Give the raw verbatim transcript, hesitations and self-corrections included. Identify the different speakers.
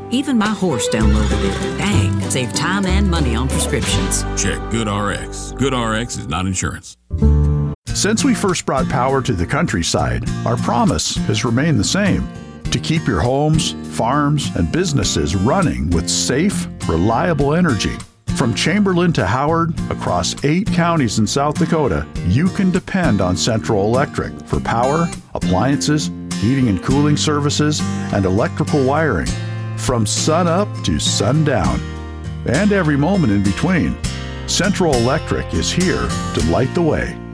Speaker 1: Even my horse downloaded it. Dang, save time and money on prescriptions.
Speaker 2: Check GoodRx. GoodRx is not insurance.
Speaker 3: Since we first brought power to the countryside, our promise has remained the same: to keep your homes, farms, and businesses running with safe, reliable energy. From Chamberlain to Howard, across eight counties in South Dakota, you can depend on Central Electric for power, appliances, heating and cooling services, and electrical wiring. From sun up to sundown, and every moment in between, Central Electric is here to light the way.